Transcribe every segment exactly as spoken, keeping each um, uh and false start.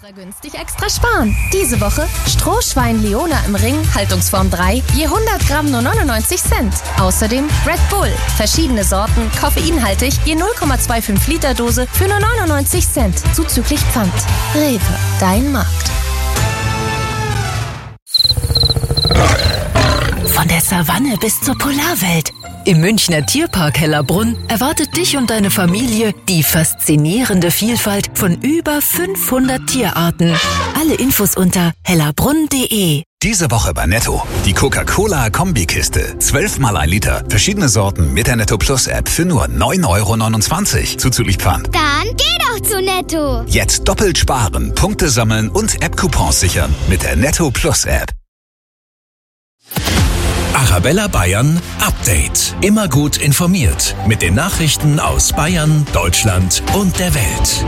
Extra günstig, extra sparen. Diese Woche Strohschwein Leona im Ring, Haltungsform drei, je hundert Gramm nur neunundneunzig Cent. Außerdem Red Bull, verschiedene Sorten, koffeinhaltig, je null Komma fünfundzwanzig Liter Dose für nur neunundneunzig Cent, zuzüglich Pfand. Rewe, dein Markt. Von der Savanne bis zur Polarwelt. Im Münchner Tierpark Hellerbrunn erwartet dich und deine Familie die faszinierende Vielfalt von über fünfhundert Tierarten. Alle Infos unter hellerbrunn punkt de. Diese Woche bei Netto. Die Coca-Cola-Kombikiste. zwölf mal ein Liter. Verschiedene Sorten mit der Netto Plus App für nur neun Euro neunundzwanzig. Zuzüglich Pfand. Dann geh doch zu Netto. Jetzt doppelt sparen, Punkte sammeln und App-Coupons sichern mit der Netto Plus App. Arabella Bayern Update. Immer gut informiert mit den Nachrichten aus Bayern, Deutschland und der Welt.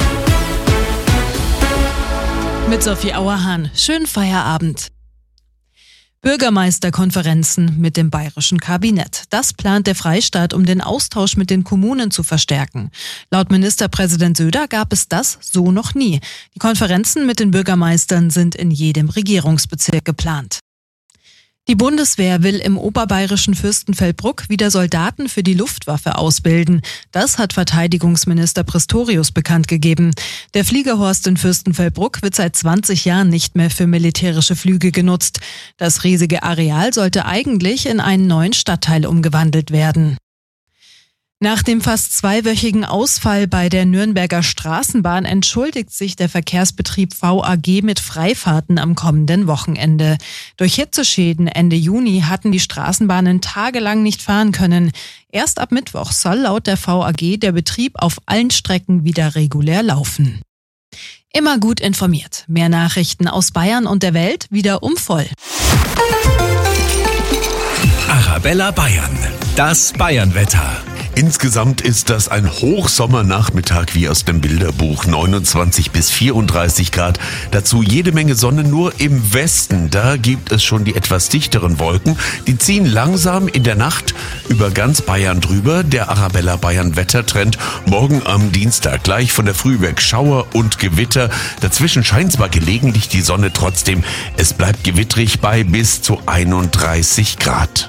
Mit Sophie Auerhahn. Schönen Feierabend. Bürgermeisterkonferenzen mit dem bayerischen Kabinett. Das plant der Freistaat, um den Austausch mit den Kommunen zu verstärken. Laut Ministerpräsident Söder gab es das so noch nie. Die Konferenzen mit den Bürgermeistern sind in jedem Regierungsbezirk geplant. Die Bundeswehr will im oberbayerischen Fürstenfeldbruck wieder Soldaten für die Luftwaffe ausbilden. Das hat Verteidigungsminister Pistorius bekannt gegeben. Der Fliegerhorst in Fürstenfeldbruck wird seit zwanzig Jahren nicht mehr für militärische Flüge genutzt. Das riesige Areal sollte eigentlich in einen neuen Stadtteil umgewandelt werden. Nach dem fast zweiwöchigen Ausfall bei der Nürnberger Straßenbahn entschuldigt sich der Verkehrsbetrieb V A G mit Freifahrten am kommenden Wochenende. Durch Hitzeschäden Ende Juni hatten die Straßenbahnen tagelang nicht fahren können. Erst ab Mittwoch soll laut der V A G der Betrieb auf allen Strecken wieder regulär laufen. Immer gut informiert. Mehr Nachrichten aus Bayern und der Welt wieder um voll. Arabella Bayern. Das Bayernwetter. Insgesamt ist das ein Hochsommernachmittag wie aus dem Bilderbuch. neunundzwanzig bis vierunddreißig Grad. Dazu jede Menge Sonne, nur im Westen. Da gibt es schon die etwas dichteren Wolken. Die ziehen langsam in der Nacht über ganz Bayern drüber. Der Arabella Bayern Wettertrend. Morgen am Dienstag gleich von der Früh weg Schauer und Gewitter. Dazwischen scheint zwar gelegentlich die Sonne, trotzdem es bleibt gewittrig bei bis zu einunddreißig Grad.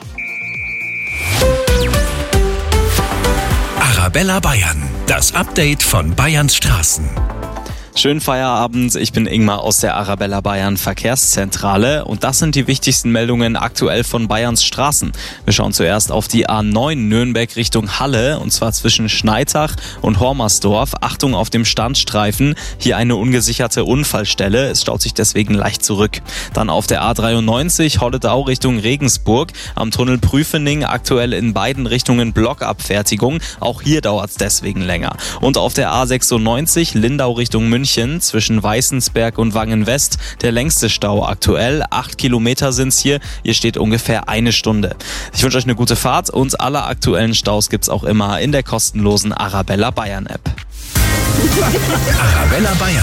Arabella Bayern, das Update von Bayerns Straßen. Schönen Feierabend, ich bin Ingmar aus der Arabella Bayern Verkehrszentrale und das sind die wichtigsten Meldungen aktuell von Bayerns Straßen. Wir schauen zuerst auf die A neun Nürnberg Richtung Halle und zwar zwischen Schneitach und Hormersdorf. Achtung auf dem Standstreifen, hier eine ungesicherte Unfallstelle, es staut sich deswegen leicht zurück. Dann auf der A dreiundneunzig Holledau Richtung Regensburg, am Tunnel Prüfening aktuell in beiden Richtungen Blockabfertigung, auch hier dauert es deswegen länger. Und auf der A sechsundneunzig Lindau Richtung München zwischen Weißensberg und Wangen-West der längste Stau aktuell. Acht Kilometer sind's hier. Hier steht ungefähr eine Stunde. Ich wünsche euch eine gute Fahrt und alle aktuellen Staus gibt's auch immer in der kostenlosen Arabella Bayern App. Arabella Bayern.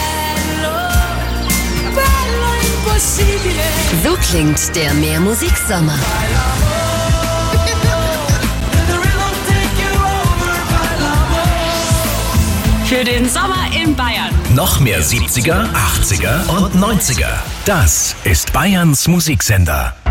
So klingt der Mehrmusiksommer. Für den Sommer in Bayern. Noch mehr siebziger, achtziger und neunziger. Das ist Bayerns Musiksender.